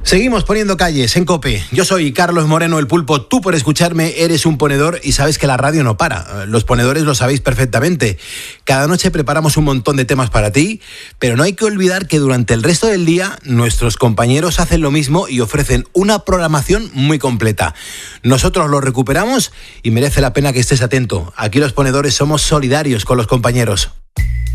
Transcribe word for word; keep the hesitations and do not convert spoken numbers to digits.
Seguimos poniendo calles en COPE. Yo soy Carlos Moreno, el Pulpo. Tú, por escucharme, eres un ponedor y sabes que la radio no para. Los ponedores lo sabéis perfectamente. Cada noche preparamos un montón de temas para ti, pero no hay que olvidar que durante el resto del día nuestros compañeros hacen lo mismo y ofrecen una programación muy completa. Nosotros lo recuperamos y merece la pena que estés atento. Aquí los ponedores somos solidarios con los compañeros.